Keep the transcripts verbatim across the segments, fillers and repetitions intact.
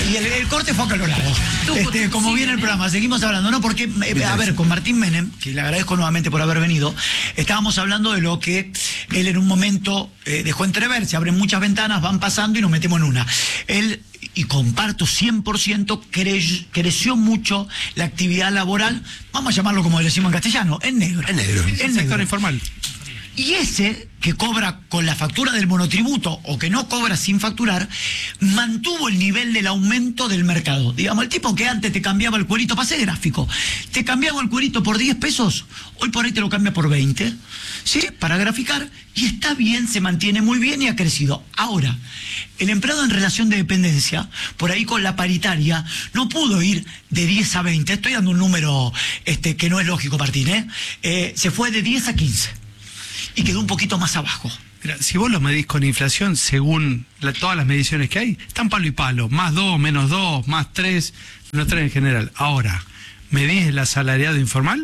Y el, el corte fue acalorado. Este, como viene el programa, seguimos hablando, ¿no? Porque, eh, a ver, con Martín Menem, que le agradezco nuevamente por haber venido, estábamos hablando de lo que él en un momento eh, dejó entrever. Se abren muchas ventanas, van pasando y nos metemos en una. Él, y comparto cien por ciento, cre creció mucho la actividad laboral, vamos a llamarlo como le decimos en castellano, en negro. En negro. En el sector informal. Y ese que cobra con la factura del monotributo o que no cobra sin facturar, mantuvo el nivel del aumento del mercado. Digamos, el tipo que antes te cambiaba el cuerito, pasé gráfico, te cambiaba el cuerito por diez pesos, hoy por ahí te lo cambia por veinte, ¿sí? Para graficar, y está bien, se mantiene muy bien y ha crecido. Ahora, el empleado en relación de dependencia, por ahí con la paritaria, no pudo ir de diez a veinte, estoy dando un número este, que no es lógico, Martín, ¿eh? Eh, se fue de diez a quince. Y quedó un poquito más abajo. Mira, si vos lo medís con inflación, según la, todas las mediciones que hay, están palo y palo. Más dos, menos dos, más tres, menos tres en general. Ahora, medís el asalariado informal,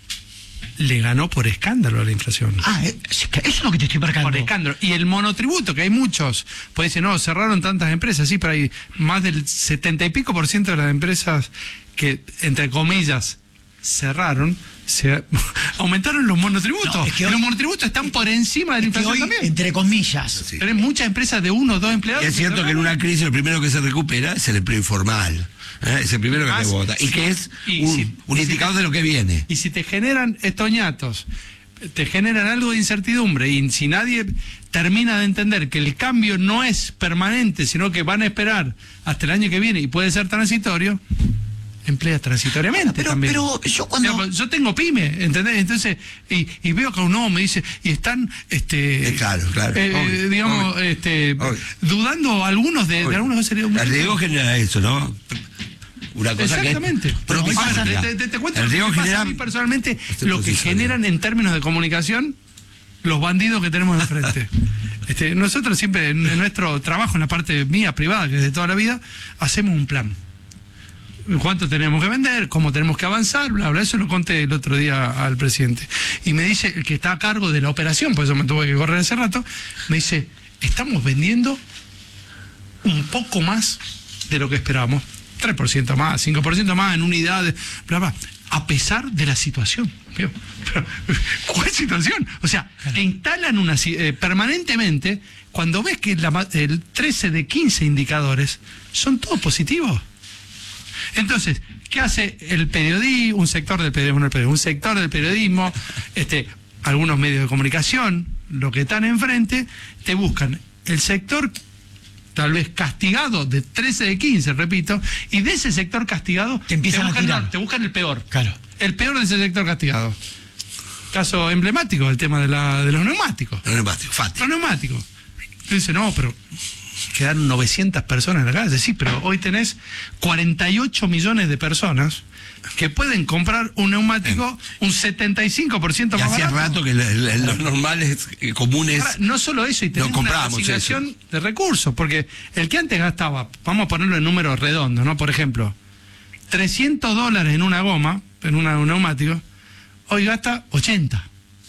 le ganó por escándalo a la inflación. Ah, eso es lo que te estoy marcando. Por escándalo. Y el monotributo, que hay muchos, pues decir, no, cerraron tantas empresas, sí, pero hay más del setenta y pico por ciento de las empresas que, entre comillas, cerraron, se aumentaron los monotributos. No, es que hoy, los monotributos están por encima de la inflación hoy, también. Entre comillas. Sí. Pero hay muchas empresas de uno o dos empleados. Y es cierto que, que en una crisis lo primero que se recupera es el empleo informal. ¿eh? Es el primero que ah, te vota. Sí, y que es y un, si, un indicador si te, de lo que viene. Y si te generan estos ñatos, te generan algo de incertidumbre, y si nadie termina de entender que el cambio no es permanente, sino que van a esperar hasta el año que viene y puede ser transitorio, emplea transitoriamente. Pero, también. pero yo cuando... Yo, yo tengo pyme, ¿entendés? Entonces, y, y veo que uno me dice, y están, este... Eh, claro, claro. Eh, obvio, digamos, obvio, este, obvio. dudando algunos de, de algunos sería un... El riesgo genera eso, ¿no? Una cosa exactamente. Que pero pasa, te, te, te cuento el riesgo lo que genera... pasa a mí personalmente, lo que generan en términos de comunicación los bandidos que tenemos enfrente. este, nosotros siempre, en nuestro trabajo, en la parte mía, privada, que es de toda la vida, hacemos un plan. Cuánto tenemos que vender, cómo tenemos que avanzar, bla, bla. Eso lo conté el otro día al presidente. Y me dice, el que está a cargo de la operación, por eso me tuve que correr hace rato, me dice, estamos vendiendo un poco más de lo que esperábamos. tres por ciento más, cinco por ciento más en unidades, bla, bla, a pesar de la situación. Pero, ¿cuál situación? O sea, te instalan una eh, permanentemente, cuando ves que la, el trece de quince indicadores son todos positivos. Entonces, ¿qué hace el periodismo, un sector del periodismo, no el periodismo, un sector del periodismo, este, algunos medios de comunicación, lo que están enfrente, te buscan el sector tal vez castigado de trece de quince, repito, y de ese sector castigado te empiezan te buscan, a tirar. No, te buscan el peor. Claro. El peor de ese sector castigado. Caso emblemático, el tema de, la, de los neumáticos. Los neumáticos, fácil. Los neumáticos. Dice, no, pero quedaron novecientas personas en la calle. Sí, pero hoy tenés cuarenta y ocho millones de personas que pueden comprar un neumático un setenta y cinco por ciento y más barato. Hacía rato que los normales eh, comunes... Ahora, no solo eso, y tenés una asignación de recursos, porque el que antes gastaba, vamos a ponerlo en números redondos, ¿no? Por ejemplo, trescientos dólares en una goma, en una, un neumático, hoy gasta ochenta.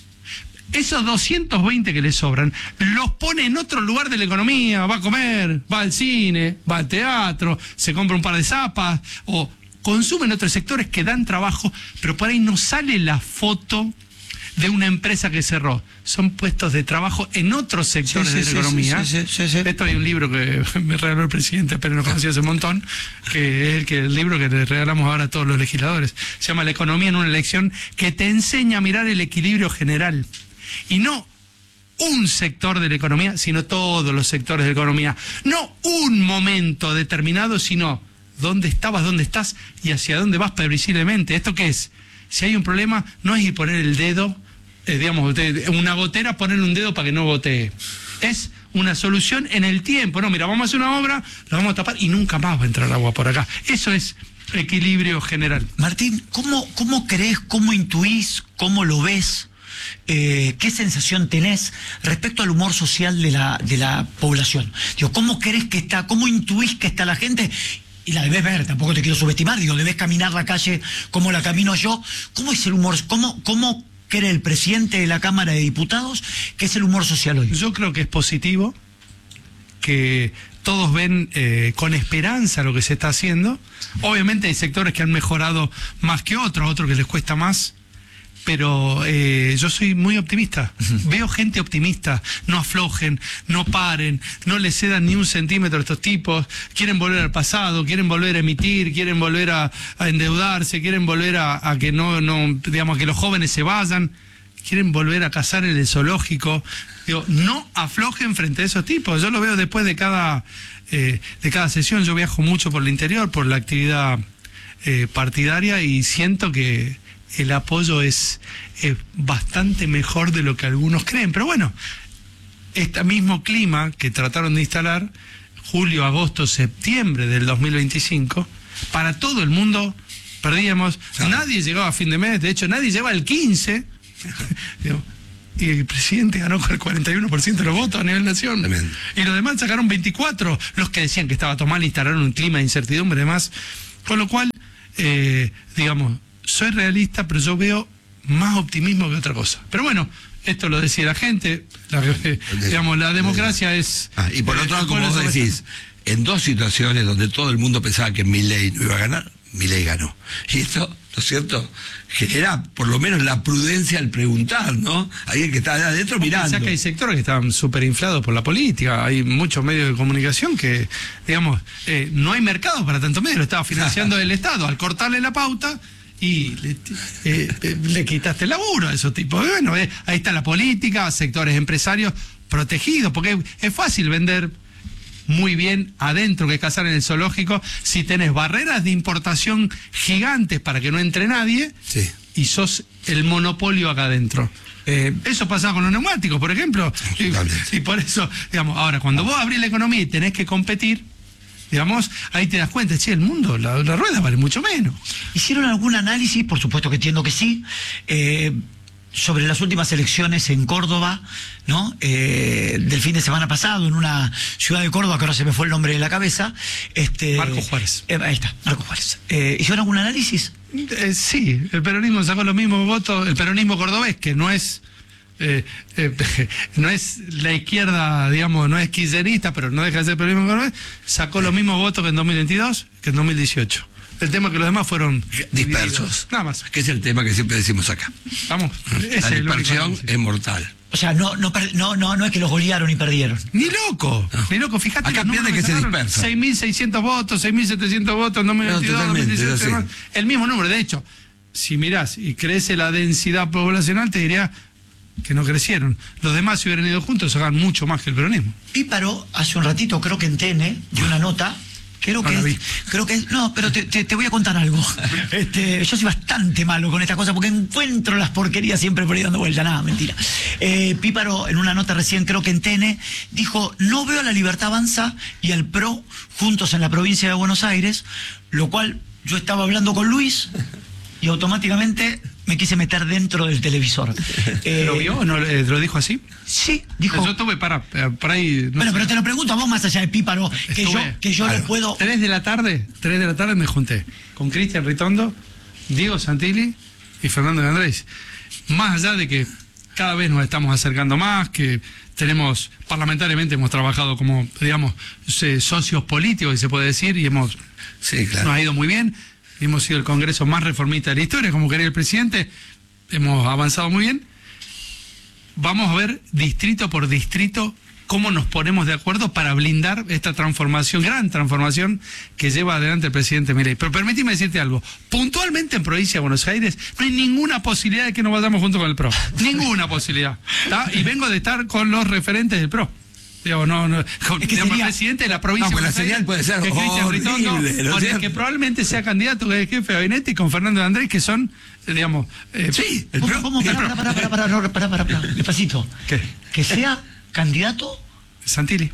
Esos doscientos veinte que le sobran, los pone en otro lugar de la economía, va a comer, va al cine, va al teatro, se compra un par de zapas, o consume en otros sectores que dan trabajo, pero por ahí no sale la foto de una empresa que cerró. Son puestos de trabajo en otros sectores sí, sí, de la sí, economía. Sí, sí, sí, sí. Esto hay un libro que me regaló el presidente, pero no conocí hace un montón, que es el, que, el libro que le regalamos ahora a todos los legisladores. Se llama La economía en una elección, que te enseña a mirar el equilibrio general. Y no un sector de la economía, sino todos los sectores de la economía. No un momento determinado, sino dónde estabas, dónde estás y hacia dónde vas previsiblemente. ¿Esto qué es? Si hay un problema, no es ir poner el dedo, eh, digamos, una gotera, poner un dedo para que no gotee. Es una solución en el tiempo. No, mira, vamos a hacer una obra, la vamos a tapar y nunca más va a entrar agua por acá. Eso es equilibrio general. Martín, ¿cómo, cómo crees, cómo intuís, cómo lo ves? Eh, ¿Qué sensación tenés respecto al humor social de la, de la población? Digo, ¿cómo crees que está, cómo intuís que está la gente? Y la debes ver, tampoco te quiero subestimar, digo, debes caminar la calle como la camino yo. ¿Cómo es el humor? ¿Cómo, cómo cree el presidente de la Cámara de Diputados que es el humor social hoy? Yo creo que es positivo, que todos ven eh, con esperanza lo que se está haciendo. Obviamente hay sectores que han mejorado más que otros, otros que les cuesta más, pero eh, yo soy muy optimista. Veo gente optimista, no aflojen, no paren, no les cedan ni un centímetro a estos tipos, quieren volver al pasado, quieren volver a emitir, quieren volver a, a endeudarse, quieren volver a, a que no, no, digamos, que los jóvenes se vayan, quieren volver a cazar en el zoológico. Digo, no aflojen frente a esos tipos. Yo lo veo después de cada, eh, de cada sesión. Yo viajo mucho por el interior, por la actividad eh, partidaria, y siento que el apoyo es, es bastante mejor de lo que algunos creen. Pero bueno, este mismo clima que trataron de instalar julio, agosto, septiembre del dos mil veinticinco, para todo el mundo perdíamos. Claro. Nadie llegaba a fin de mes, de hecho nadie llegaba al quince. Y el presidente ganó con el cuarenta y uno por ciento de los votos a nivel nación. Tremendo. Y los demás sacaron veinticuatro. Los que decían que estaba todo mal instalaron un clima de incertidumbre y demás. Con lo cual, eh, digamos, soy realista, pero yo veo más optimismo que otra cosa. Pero bueno, esto lo decía la gente. La, eh, digamos, la democracia es... Ah, y por otro lado, como vos decís, en dos situaciones donde todo el mundo pensaba que Milei no iba a ganar, Milei ganó. Y esto, ¿no es cierto?, genera por lo menos la prudencia al preguntar, ¿no? Alguien que está adentro mirando. Que hay sectores que están súper inflados por la política, hay muchos medios de comunicación que, digamos, eh, no hay mercado para tanto medio, lo estaba financiando el Estado. Al cortarle la pauta, y le, eh, eh, le quitaste el laburo a esos tipos. Bueno, eh, ahí está la política, sectores empresarios protegidos, porque es fácil vender muy bien adentro, que cazar en el zoológico, si tenés barreras de importación gigantes para que no entre nadie, sí, y sos el monopolio acá adentro. Eh, eso pasa con los neumáticos, por ejemplo. Y, y por eso, digamos, ahora, cuando vos abrís la economía y tenés que competir, digamos, ahí te das cuenta, che, el mundo, la, la rueda vale mucho menos. ¿Hicieron algún análisis? Por supuesto que entiendo que sí. Eh... sobre las últimas elecciones en Córdoba, ¿no? Eh, del fin de semana pasado, en una ciudad de Córdoba que ahora se me fue el nombre de la cabeza. Este, Marco Juárez. Eh, ahí está, Marco Juárez. Eh, ¿Hicieron algún análisis? Eh, sí, el peronismo sacó los mismos votos, el peronismo cordobés, que no es eh, eh, no es la izquierda, digamos, no es kirchnerista, pero no deja de ser peronismo cordobés, sacó los mismos votos que en dos mil veintidós, que en dos mil dieciocho. El tema es que los demás fueron dispersos. Nada más. Que es el tema que siempre decimos acá. Vamos. La dispersión es mortal. O sea, no, no, no, no, no es que los golearon y perdieron. Ni loco. No. Ni loco. Fíjate. Acá pierde que se dispersa. seis mil seiscientos votos, seis mil setecientos votos en dos mil veintidós, no, dos mil diecisiete. El mismo número. De hecho, si mirás y crece la densidad poblacional, te diría que no crecieron. Los demás, si hubieran ido juntos, sacan mucho más que el peronismo. Píparo, hace un ratito, creo que en T N, dio una nota. Creo que, es, creo que es, no, pero te, te, te voy a contar algo. Este, yo soy bastante malo con estas cosas porque encuentro las porquerías siempre por ahí dando vuelta. Nada, mentira. Eh, Píparo, en una nota recién, creo que en T N, dijo: no veo a La Libertad Avanza y al P R O juntos en la provincia de Buenos Aires, lo cual yo estaba hablando con Luis y automáticamente me quise meter dentro del televisor. Eh, ¿Lo vio o no eh, lo dijo así? Sí, dijo. Yo tuve para, para ahí. No bueno, sé. pero te lo pregunto a vos más allá de Píparo, que Estuve, yo, que yo claro. le puedo. Tres de la tarde, tres de la tarde me junté con Cristian Ritondo, Diego Santilli y Fernando de Andrés. Más allá de que cada vez nos estamos acercando más, que tenemos, parlamentariamente hemos trabajado como, digamos, socios políticos, y se puede decir, y hemos, sí, claro, nos ha ido muy bien. Hemos sido el Congreso más reformista de la historia, como quería el presidente. Hemos avanzado muy bien. Vamos a ver distrito por distrito cómo nos ponemos de acuerdo para blindar esta transformación, gran transformación que lleva adelante el presidente Milei. Pero permíteme decirte algo. Puntualmente en provincia de Buenos Aires no hay ninguna posibilidad de que nos vayamos junto con el P R O. Ninguna posibilidad. ¿Tá? Y vengo de estar con los referentes del P R O. Digo, no, no, con, es que digamos, sería... el presidente de la provincia no, de Buenos Aires, la señal puede ser que Cristian Ritondo, con el que probablemente sea candidato que es jefe de gabinete, y con Fernando de Andrés, que son, digamos... Eh, sí, el ¿Cómo? ¿Cómo? Pará, pará, pará, pará, pará, pará, pará, pará, despacito. ¿Qué? Que sea candidato... Santilli.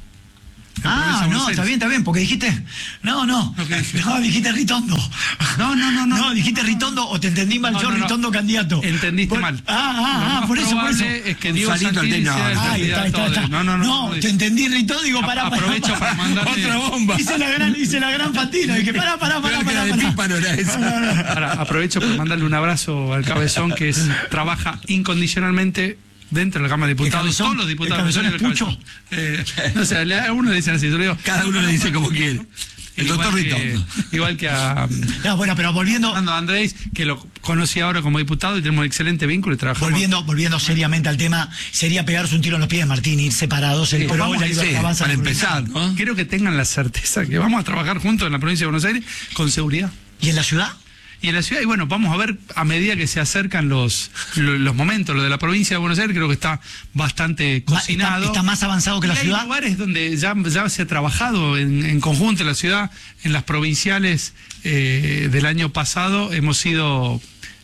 Ah, no, está bien, está bien, porque dijiste... No, no, okay. no, dijiste Ritondo. No, no, no, no. No, dijiste Ritondo, o te entendí mal, no, yo no, no. Ritondo candidato. Entendiste por... mal. Ah, ah, ah, por eso, por eso. Es que Diego Santilli no, sea el ah, está, está, está. No, no, no. No, no te entendí Ritondo, digo, pará, pará. Aprovecho para, para mandarte... Otra bomba. Hice la gran, hice la gran patina, dije, pará, pará, pará, pará, pará. Píparo era eso. No, no, no. Ahora, aprovecho para mandarle un abrazo al Cabezón, que es, trabaja incondicionalmente dentro de la Cámara de Diputados, cabezón, todos los diputados. ¿el cabezón es Pucho? Eh, no sé, a uno le dicen así, yo le digo, cada uno le dice como quiere. El igual doctor que, Ritondo. igual que a No, bueno, pero volviendo, Fernando Andrés, que lo conocí ahora como diputado y tenemos un excelente vínculo y trabajamos. volviendo, volviendo seriamente al tema, sería pegarse un tiro en los pies, Martín, ir separados, el Sí, PRO vamos y la a Libertad Sí, Avanza. para empezar, ¿no? Quiero que tengan la certeza que vamos a trabajar juntos en la provincia de Buenos Aires con seguridad. ¿Y en la ciudad? Y en la ciudad, y bueno, vamos a ver a medida que se acercan los, los, los momentos, lo de la provincia de Buenos Aires creo que está bastante Ma- cocinado. Está, está más avanzado que la Y hay ciudad. lugares donde ya, ya se ha trabajado en, en conjunto en la ciudad, en las provinciales eh, del año pasado hemos sido,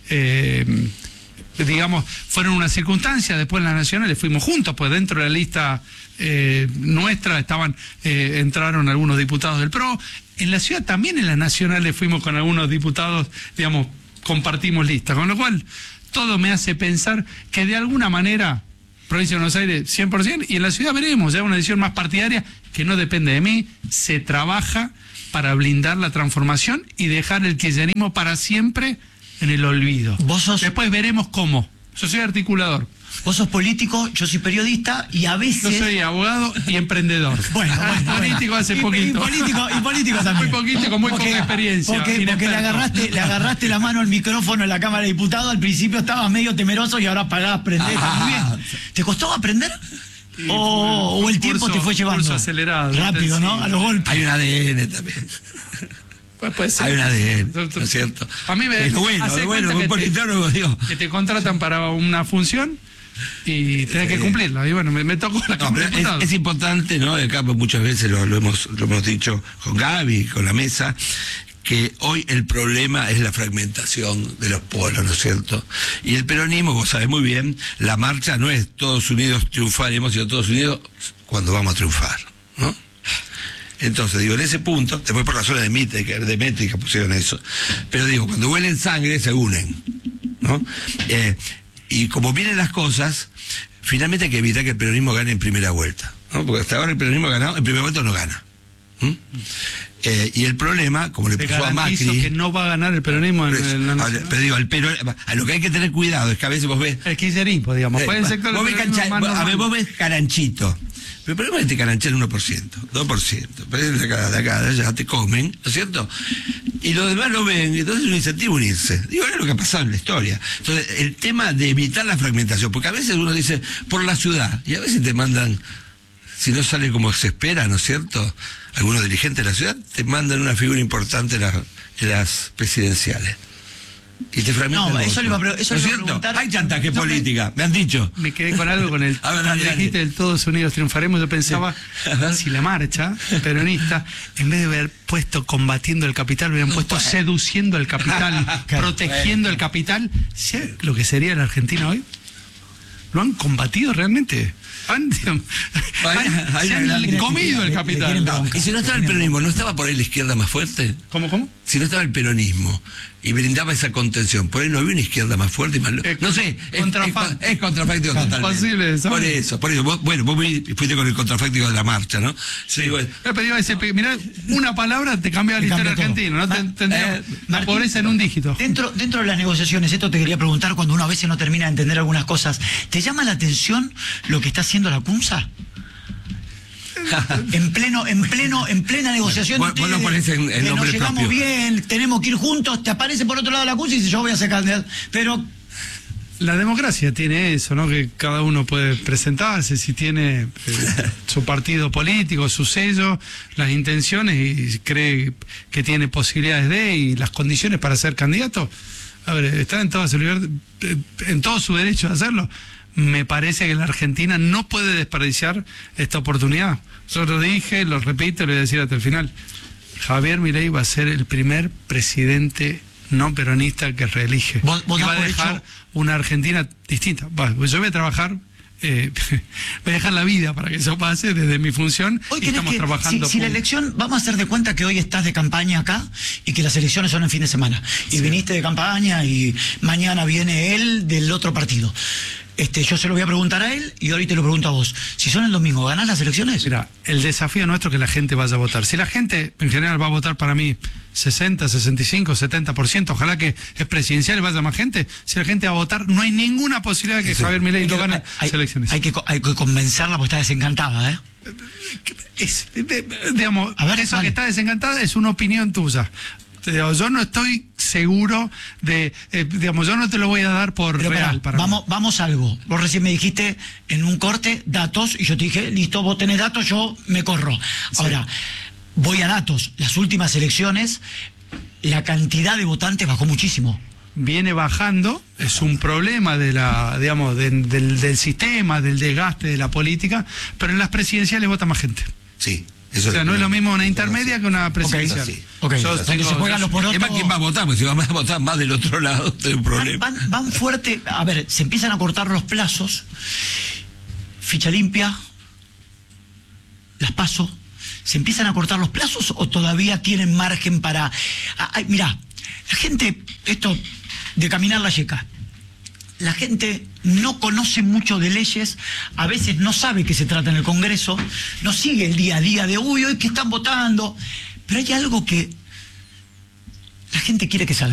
eh, digamos, fueron una circunstancia, después en las nacionales fuimos juntos, pues dentro de la lista eh, nuestra estaban, eh, entraron algunos diputados del P R O. En la ciudad también en las nacionales fuimos con algunos diputados, digamos, compartimos lista, con lo cual todo me hace pensar que de alguna manera provincia de Buenos Aires cien por ciento, y en la ciudad veremos, ya una decisión más partidaria que no depende de mí, se trabaja para blindar la transformación y dejar el kirchnerismo para siempre en el olvido. Vos sos- Después veremos cómo. Yo soy articulador, Vos sos político, yo soy periodista y a veces... yo soy abogado y emprendedor. Bueno, Ah, bueno, político bueno. hace Y- poquito. Y, político, y político también. Muy poquito, con muy poca experiencia, Porque, porque le, inexperto. agarraste, le agarraste la mano al micrófono en la Cámara de Diputados, al principio estabas medio temeroso y ahora pagás aprender. Ah. Muy bien. ¿Te costó aprender? Y O, un o el tiempo curso- te fue llevando. curso acelerado, Rápido, ¿no? intensivo. A los golpes. Hay un A D N también. Pues puede ser. Hay un A D N, ¿no es cierto? A mí me Es lo bueno, hace lo bueno, cuenta un que te- politólogo, digo. que te contratan para una función y tenés que Sí. cumplirla. Y bueno, me, me tocó la No, Cámara pero de es, Diputados. es importante, ¿no? Acá pues, muchas veces lo, lo hemos, lo hemos dicho con Gaby, con la mesa, que hoy el problema es la fragmentación de los polos, ¿no es cierto? Y el peronismo, vos sabés muy bien, la marcha no es todos unidos triunfaremos, sino todos unidos cuando vamos a triunfar, ¿no? Entonces, digo, en ese punto, después por razones de métrica, de métrica pusieron eso, pero digo, cuando huelen sangre se unen, ¿no? Eh, y como vienen las cosas, finalmente hay que evitar que el peronismo gane en primera vuelta, ¿no? Porque hasta ahora el peronismo ha ganado, en primera vuelta no gana. ¿Mm? Eh, y el problema, como le Te pasó a garantizo Macri... que no va a ganar el peronismo en, Pero, en la a- nacional. pero digo, el pero, a lo que hay que tener cuidado es que a veces vos ves... El kirchnerismo, digamos. eh, Fue el sector vos del ves peronismo cancha- más vos- a normal. ver, vos ves caranchito. Pero el problema es que te caranchan uno por ciento, dos por ciento. Pero de acá, de acá, de allá, te comen, ¿no es cierto? Y los demás lo ven, y entonces es un incentivo unirse. Digo, es lo que ha pasado en la historia. Entonces, el tema de evitar la fragmentación, porque a veces uno dice, por la ciudad, y a veces te mandan, si no sale como se espera, ¿no es cierto? Algunos dirigentes de la ciudad te mandan una figura importante en, la- en las presidenciales. Y te fragmentan No, el eso voto. le iba a pre- eso ¿No le es iba a cierto? preguntar. Hay chantaje No, me- política, me han dicho. Me quedé con algo con el A ver, dale, cuando dale. dijiste del Todos Unidos triunfaremos. Yo pensaba, Ajá. si la marcha peronista, en vez de haber puesto combatiendo el capital, hubieran puesto seduciendo el capital, protegiendo el capital. ¿Sabe lo que sería la Argentina hoy? ¿Lo han combatido realmente? Han, digamos, Hay- han- hay se una han gran- comido el le- le capital. quieren No, y si no estaba el peronismo, ¿no estaba por ahí la izquierda más fuerte? ¿Cómo, cómo? Si no estaba el peronismo y brindaba esa contención, por ahí no había una izquierda más fuerte y más... lo- Eh, no sé, es, contrafa- es, es contrafáctico totalmente. posible, ¿sabes? Por eso, por eso. Vos, bueno, vos fuiste con el contrafáctico de la marcha, ¿no? Sí, bueno. He pedido ese, mirá, una palabra te cambia la Te historia cambia todo. argentina, ¿no? Te- Ma- tendría eh, la Martín, pobreza en un dígito. Dentro, dentro de las negociaciones, esto te quería preguntar, cuando uno a veces no termina de entender algunas cosas, ¿te llama la atención lo que está haciendo la CUNSA? en pleno, en pleno, en plena negociación. Vos- vos lo ustedes, ponés en- en que nombre nos llevamos propio. bien, tenemos que ir juntos, te aparece por otro lado la CUNSA y dice yo voy a ser candidato. Pero La democracia tiene eso, ¿no? Que cada uno puede presentarse, si tiene eh, su partido político, su sello, las intenciones y cree que tiene posibilidades de y las condiciones para ser candidato. A ver, está en toda su libertad, eh, en todo su derecho de hacerlo. Me parece que la Argentina no puede desperdiciar esta oportunidad. Yo lo dije, lo repito, lo voy a decir hasta el final. Javier Milei va a ser el primer presidente no peronista que reelige. ¿Vos- vos y das va a por dejar hecho? una Argentina distinta. Va, pues yo voy a trabajar, eh, voy a dejar la vida para que eso pase desde mi función. hoy Y tenés estamos que, trabajando. si, si la por- elección, vamos a hacer de cuenta que hoy estás de campaña acá y que las elecciones son en fin de semana. Y viniste de campaña y mañana viene él del otro partido. Este, yo se lo voy a preguntar a él y ahorita te lo pregunto a vos. Si son el domingo, ¿ganás las elecciones? Mira, el desafío nuestro es que la gente vaya a votar. Si la gente en general va a votar para mí sesenta, sesenta y cinco, setenta por ciento, ojalá que es presidencial y vaya más gente. Si la gente va a votar, no hay ninguna posibilidad de que Sí. Javier Milei lo gane hay, las elecciones. Hay que, hay que convencerla porque está desencantada, ¿eh? Es, de- de- digamos, A ver, eso dale. que está desencantada es una opinión tuya. Digamos, yo no estoy seguro de, eh, digamos, yo no te lo voy a dar por Pero real. pará, para mí. vamos, vamos a algo. Vos recién me dijiste en un corte datos y yo te dije, listo, vos tenés datos, yo me corro. Ahora, voy a datos. Las últimas elecciones, la cantidad de votantes bajó muchísimo. Viene bajando, es un problema de la, digamos, de- del, del sistema, del desgaste de la política, pero en las presidenciales vota más gente. Sí. Eso O sea, no es lo mismo una intermedia que una presidencial. sí. Ok, Yo donde tengo- se juegan yo- los porotos. Además, ¿quién va a votar? Porque si vamos a votar más del otro lado, es un Van, problema. van, van fuerte. A ver, se empiezan a cortar los plazos. Ficha limpia. Las paso. ¿Se empiezan a cortar los plazos o todavía tienen margen para...? Ah, ay, mirá, la gente, esto de caminar la yeca, la gente no conoce mucho de leyes, a veces no sabe qué se trata en el Congreso, no sigue el día a día de, uy, hoy que están votando, pero hay algo que la gente quiere que salga.